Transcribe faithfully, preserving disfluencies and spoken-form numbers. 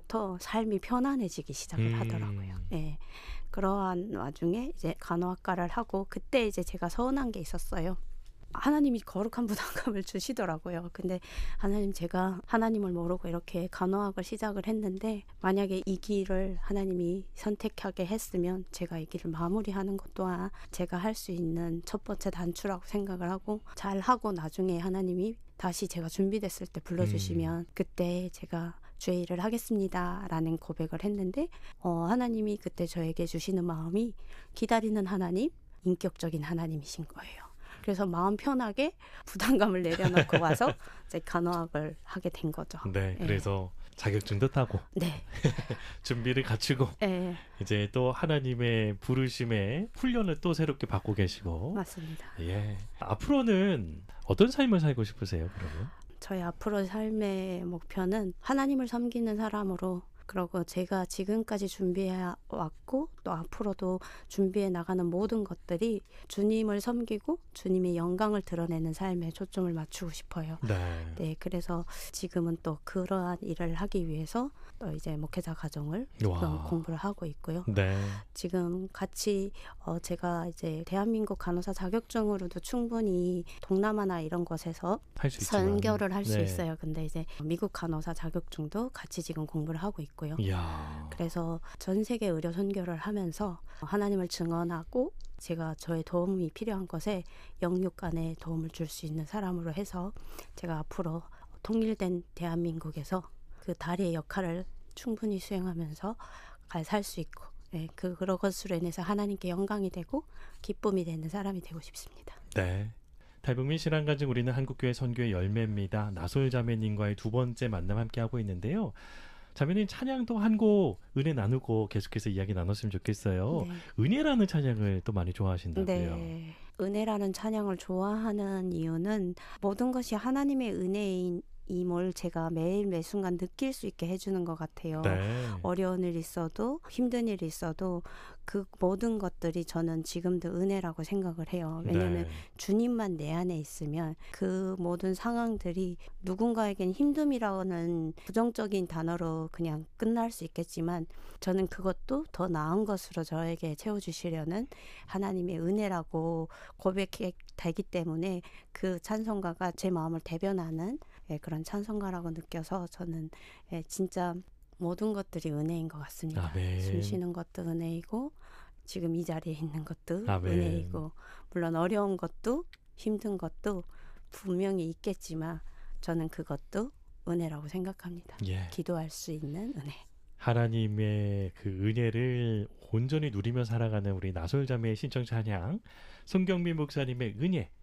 때부터 삶이 편안해지기 시작을 음. 하더라고요. 예. 그러한 와중에 이제 간호학과를 하고 그때 이제 제가 서운한 게 있었어요. 하나님이 거룩한 부담감을 주시더라고요. 근데 하나님, 제가 하나님을 모르고 이렇게 간호학을 시작을 했는데 만약에 이 길을 하나님이 선택하게 했으면 제가 이 길을 마무리하는 것 또한 제가 할 수 있는 첫 번째 단추라고 생각을 하고, 잘하고 나중에 하나님이 다시 제가 준비됐을 때 불러주시면 음. 그때 제가 주의 일을 하겠습니다 라는 고백을 했는데 어, 하나님이 그때 저에게 주시는 마음이 기다리는 하나님, 인격적인 하나님이신 거예요. 그래서 마음 편하게 부담감을 내려놓고 와서 이제 간호학을 하게 된 거죠. 네, 그래서 네. 자격증도 따고 네. 준비를 갖추고 네. 이제 또 하나님의 부르심에 훈련을 또 새롭게 받고 계시고. 맞습니다. 예. 앞으로는 어떤 삶을 살고 싶으세요, 그러면? 저희 앞으로 삶의 목표는 하나님을 섬기는 사람으로, 그리고 제가 지금까지 준비해왔고 또 앞으로도 준비해 나가는 모든 것들이 주님을 섬기고 주님의 영광을 드러내는 삶에 초점을 맞추고 싶어요. 네. 네, 그래서 지금은 또 그러한 일을 하기 위해서 또 이제 목회자 과정을 지금 공부를 하고 있고요. 네. 지금 같이 어 제가 이제 대한민국 간호사 자격증으로도 충분히 동남아나 이런 곳에서 할 수 선교를 할 수 네. 있어요. 근데 이제 미국 간호사 자격증도 같이 지금 공부를 하고 있고 있고요. 이야. 그래서 전 세계 의료 선교를 하면서 하나님을 증언하고 제가 저의 도움이 필요한 것에 영육 간에 도움을 줄 수 있는 사람으로 해서 제가 앞으로 통일된 대한민국에서 그 다리의 역할을 충분히 수행하면서 잘 살 수 있고, 네, 그 그런 것으로 인해서 하나님께 영광이 되고 기쁨이 되는 사람이 되고 싶습니다. 네. 달북민 신앙가정 우리는 한국교회 선교의 열매입니다. 나솔 자매님과의 두 번째 만남 함께하고 있는데요. 자매님 찬양도 한 곡 은혜 나누고 계속해서 이야기 나눴으면 좋겠어요. 네. 은혜라는 찬양을 또 많이 좋아하신다고요. 네. 은혜라는 찬양을 좋아하는 이유는 모든 것이 하나님의 은혜인 임을 제가 매일 매 순간 느낄 수 있게 해주는 것 같아요. 네. 어려운 일 있어도 힘든 일이 있어도 그 모든 것들이 저는 지금도 은혜라고 생각을 해요. 왜냐하면 네. 주님만 내 안에 있으면 그 모든 상황들이 누군가에겐 힘듦이라는 부정적인 단어로 그냥 끝날 수 있겠지만 저는 그것도 더 나은 것으로 저에게 채워주시려는 하나님의 은혜라고 고백되기 때문에 그 찬송가가 제 마음을 대변하는 예, 그런 찬송가라고 느껴서 저는 예, 진짜 모든 것들이 은혜인 것 같습니다. 아멘. 숨 쉬는 것도 은혜이고 지금 이 자리에 있는 것도 아멘. 은혜이고 물론 어려운 것도 힘든 것도 분명히 있겠지만 저는 그것도 은혜라고 생각합니다. 예. 기도할 수 있는 은혜. 하나님의 그 은혜를 온전히 누리며 살아가는 우리 나솔자매의 신청 찬양, 송경민 목사님의 은혜